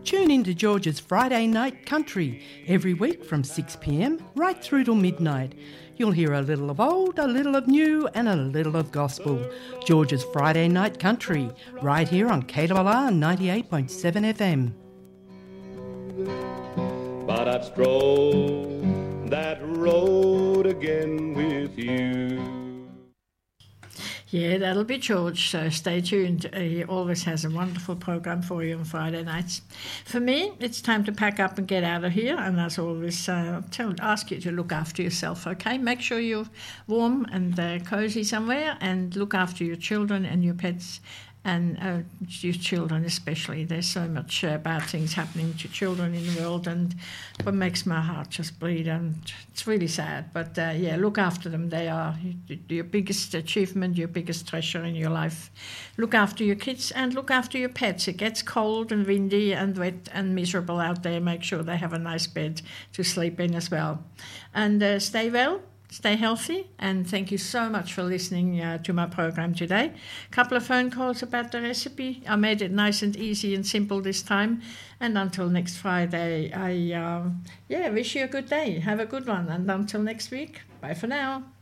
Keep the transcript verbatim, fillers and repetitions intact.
Tune in to George's Friday Night Country every week from six p.m. right through till midnight. You'll hear a little of old, a little of new and a little of gospel. George's Friday Night Country right here on K R R ninety-eight point seven F M. But I'd stroll that road again with you. Yeah, that'll be George, so stay tuned. Uh, he always has a wonderful program for you on Friday nights. For me, it's time to pack up and get out of here, and as always, uh, tell, ask you to look after yourself, okay? Make sure you're warm and uh, cozy somewhere, and look after your children and your pets, and uh, your children especially. There's so much uh, bad things happening to children in the world, and what makes my heart just bleed, and it's really sad. But uh, yeah, look after them. They are your biggest achievement, your biggest treasure in your life. Look after your kids and look after your pets. It gets cold and windy and wet and miserable out there. Make sure they have a nice bed to sleep in as well. And uh, stay well. Stay healthy, and thank you so much for listening uh, to my program today. A couple of phone calls about the recipe. I made it nice and easy and simple this time. And until next Friday, I uh, yeah wish you a good day. Have a good one. And until next week, bye for now.